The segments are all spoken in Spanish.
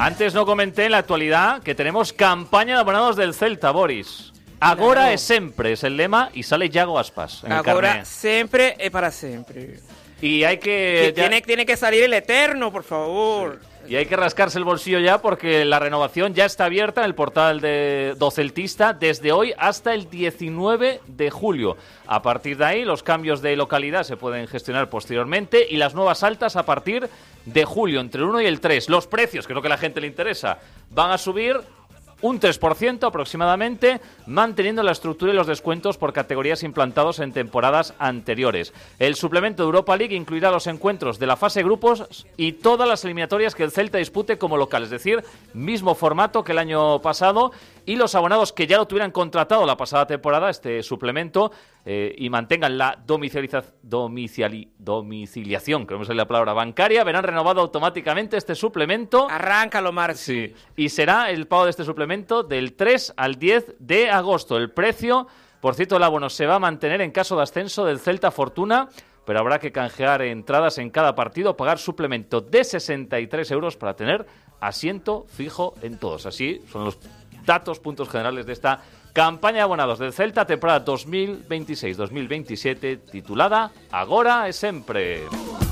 Antes no comenté en la actualidad que tenemos campaña de abonados del Celta, Boris. Agora es siempre, es el lema, y sale Yago Aspas en el Agora carné. siempre es para siempre. Y hay que... Tiene que salir el Eterno, por favor. Y hay que rascarse el bolsillo ya porque la renovación ya está abierta en el portal do celtista desde hoy hasta el 19 de julio. A partir de ahí, los cambios de localidad se pueden gestionar posteriormente y las nuevas altas a partir de julio, entre el 1 y el 3. Los precios, que es lo que a la gente le interesa, van a subir un 3% aproximadamente, manteniendo la estructura y los descuentos por categorías implantados en temporadas anteriores. El suplemento de Europa League incluirá los encuentros de la fase de grupos y todas las eliminatorias que el Celta dispute como local, es decir, mismo formato que el año pasado, y los abonados que ya lo tuvieran contratado la pasada temporada, este suplemento, y mantengan la domiciliación, creo que es la palabra bancaria, verán renovado automáticamente este suplemento. Arráncalo, Marc. Sí, y será el pago de este suplemento del 3 al 10 de agosto. El precio, por cierto, el abono se va a mantener en caso de ascenso del Celta Fortuna, pero habrá que canjear entradas en cada partido, pagar suplemento de 63 euros para tener asiento fijo en todos. Así son los puntos generales de esta campaña de abonados del Celta, temporada 2026-2027, titulada Agora es sempre.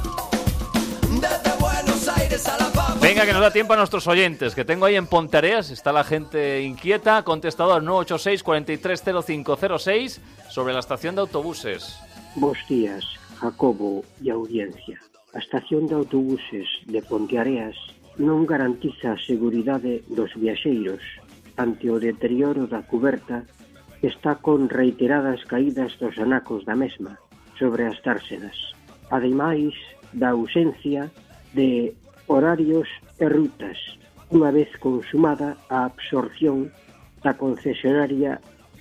Venga, que nos da tiempo a nuestros oyentes, que tengo ahí en Ponteareas, está la gente inquieta, contestador 986 430506 sobre la estación de autobuses. Bos días, Jacobo e audiencia. A estación de autobuses de Ponteareas non garantiza a seguridade dos viaxeiros ante o deterioro da cuberta que está con reiteradas caídas dos anacos da mesma sobre as dársenas, ademais da ausencia de horarios e rutas, unha vez consumada a absorción da concesionaria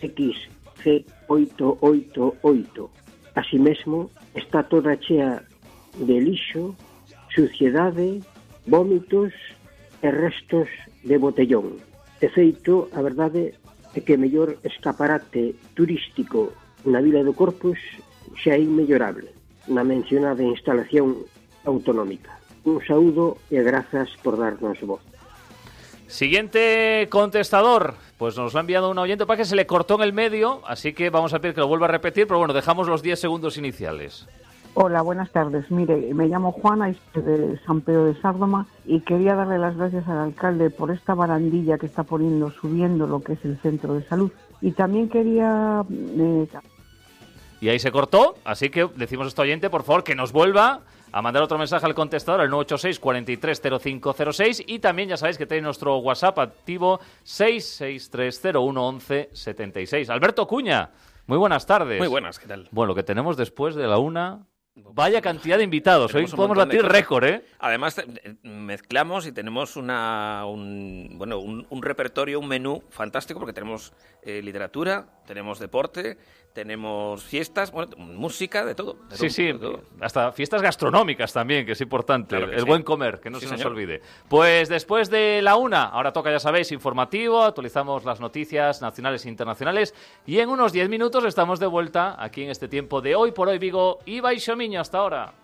XC888. Así mesmo, está toda chea de lixo, suciedade, vómitos e restos de botellón. De feito, a verdade é que o mellor escaparate turístico na Vila do Corpus xa é inmellorable na mencionada instalación autonómica. Un saúdo e grazas por darnos voz. Siguiente contestador, pues nos lo ha enviado un oyente para que se le cortó en el medio, así que vamos a pedir que lo vuelva a repetir, pero bueno, dejamos los 10 segundos iniciales. Hola, buenas tardes. Mire, me llamo Juana, de San Pedro de Sárdoma, y quería darle las gracias al alcalde por esta barandilla que está poniendo, subiendo lo que es el centro de salud. Y también quería... Y ahí se cortó, así que decimos a este oyente, por favor, que nos vuelva a mandar otro mensaje al contestador, al 986 430506, y también ya sabéis que tenéis nuestro WhatsApp activo 663011176. Alberto Cuña, muy buenas tardes. Muy buenas, ¿qué tal? Bueno, lo que tenemos después de la una... Vaya cantidad de invitados, hoy podemos batir récord, ¿eh? Además, mezclamos y tenemos un repertorio, un menú fantástico, porque tenemos literatura, tenemos deporte, tenemos fiestas, bueno, música, de todo. De todo. Hasta fiestas gastronómicas también, que es importante, claro que el sí. buen comer, que no se nos señor. olvide. Pues después de la una, ahora toca, ya sabéis, informativo, actualizamos las noticias nacionales e internacionales, y en unos 10 minutos estamos de vuelta aquí en este tiempo de Hoy por Hoy Vigo y Baixo Miño. Hasta ahora.